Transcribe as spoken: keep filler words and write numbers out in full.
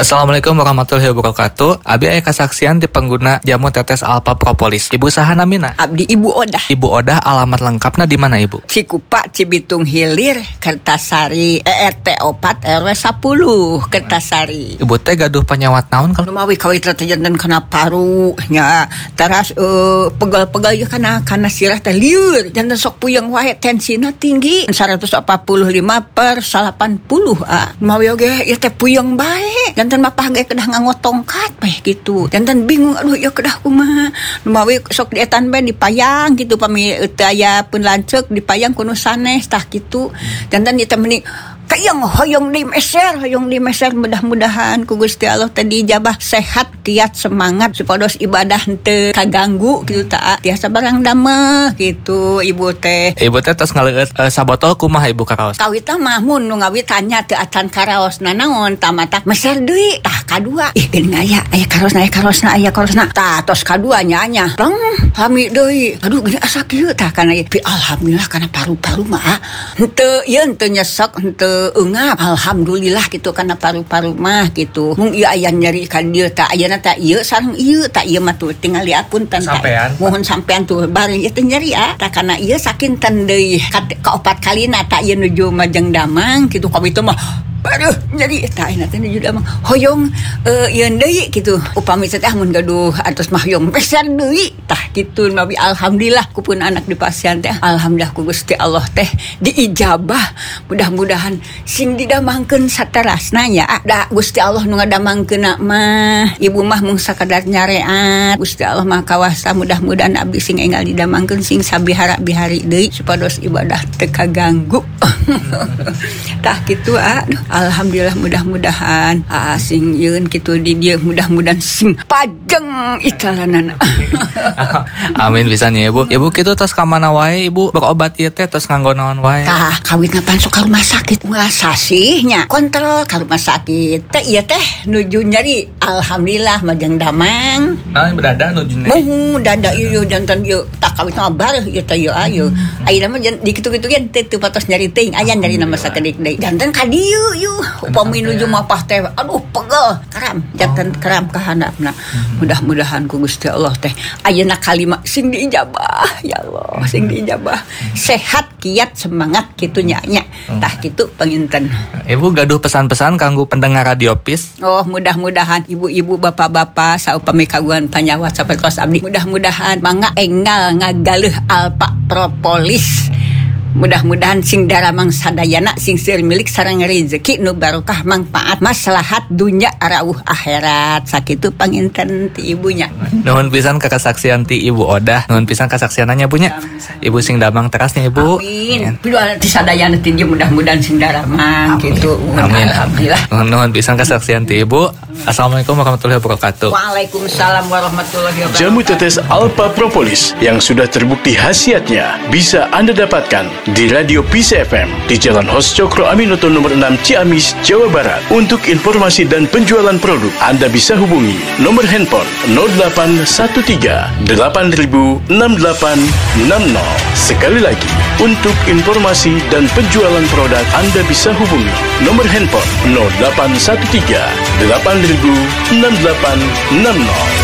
Assalamualaikum warahmatullahi wabarakatuh. Abi aya kasaksian di pengguna jamu tetes Alpha Propolis. Ibu saha namina? Abdi Ibu Odah. Ibu Odah, alamat lengkapna di mana Ibu? Cikupa, Cibitung Hilir, Kertasari, E R T opat R W sepuluh, Kertasari. Ibu teh gaduh penyawat naon kalau Lumawi kawit jantan kana paru nya. Teras uh, pegal-pegal ya kana kana sirah teh lieur. Jantan sok puyeng wae tensina tinggi seratus empat puluh lima per delapan puluh. Ah, lumawi oge ieu teh puyeng bae. Jantan mapah ge kedah nganggo tongkat bae gitu. Jantan bingung aduh ya kedah kumaha. Lumawi sok dietan bae dipayang gitu pami teu aya pun lanceuk dipayang kuno sanes tah kitu. Jantan ieu teh meni kayang hoyong di meser, hoyong di meser mudah-mudahan ku Gusti Allah tadi jabah sehat, kiat, semangat supados ibadah teu kaganggu gitu ta. Tiasa barang dameh gitu Ibu teh. Ibu teh tos ngaleut uh, sabotol kumaha Ibu karaos? Kawit mah mun nu ngawit tanya teu acan karaosna naon tamata meser deui tah kadua. Ih geuning aya aya karosna aya karosna aya karosna. Tah tos kadua nya nya. Tong hami deui. Aduh geuning asa kieu tah kana pi alhamdulillah kana paru-paru mah henteu ieu henteu nyesek henteu engap alhamdulillah gitu karena paru-paru mah gitu mung ieu aya nyeri ka dieu tah ayeuna tah ieu sareng ieu tah ieu mah tuh tinggal liapunten tah mohon sampean tuh bari ieu teh nyeri ah tah kana ieu sakinten deui ka opat kalina tah ieu nuju Majeng Damang gitu ka itu mah baruh jadi tah ina teh nuju Damang hoyong uh, ieu deui gitu upami teh mun gaduh atos mah hoyong besar deui tah kitu nabi alhamdulillah ku pun anak di pasien teh alhamdulillah ku Gusti Allah teh diijabah mudah-mudahan sing didamangkeun saterasna nya da Gusti Allah nu ngadamangkeun mah ibu mah mung sakadar nyareat Gusti Allah mah kawasa mudah-mudahan abdi sing enggal didamangkeun sing sabihara-bihari deui supados ibadah teu kaganggu tah kitu ah alhamdulillah mudah-mudahan ah sing yeun kitu di dieu mudah-mudahan sing pajeng italanana. Amin pisan ya Ibu. Ibu kitu tos ka mana wae Ibu berobat ieu teh tos nganggo naon wae? Tah kawit ngapan sok ka rumah sakit ngerasa sih nya kontrol ka rumah sakit teh ieu teh nuju nyeri alhamdulillah Majeng Damang. Nah berada nuju nyeri. Muh dada ieu jantan ieu tak kawit mah bareuh ieu teh ieu ayeuna ayeuna mah di kitu-kitu ge teu patos nyeri teuing aya nyeri nama sakedik deui jantan ka dieu yu upami nuju mapah teh aduh pegel kram jantan kram ka handapna mudah-mudahan ku Gusti Allah teh ayeuna kalima sing diijabah ya Allah sing diijabah sehat kiat semangat kitu nya nya tah kitu panginten. Ibu gaduh pesan-pesan kanggo pendengar Radio Peace. Oh mudah-mudahan ibu-ibu bapak-bapak saupami kagungan panyawat sapertos abdi mudah-mudahan mangga enggal ngagaleuh Alpha Propolis. Mudah-mudahan sing daramang sadayana sing seueur milik sareng rezeki nu barokah manfaat maslahat dunya rawuh akhirat sakitu panginten ti ibunya. Nuhun pisan ka kasaksian ti Ibu Odah, nuhun pisan kasaksiananya bunya. Ibu sing damang terasnya Ibu. Amin. Piluan ti sadayana ti dia mudah-mudahan sing daramang kitu. Amin. Alhamdulillah. Nuhun pisan kasaksian ti Ibu. Assalamualaikum warahmatullahi wabarakatuh. Waalaikumsalam warahmatullahi wabarakatuh. Jamu tetes Alpha Propolis yang sudah terbukti khasiatnya bisa Anda dapatkan di Radio Peace F M di Jalan Hos Cokro Aminoto nomor enam Ciamis, Jawa Barat. Untuk informasi dan penjualan produk, Anda bisa hubungi nomor handphone nol delapan satu tiga delapan nol enam delapan enam nol. Sekali lagi, untuk informasi dan penjualan produk, Anda bisa hubungi nomor handphone nol delapan satu tiga delapan nol enam delapan enam nol.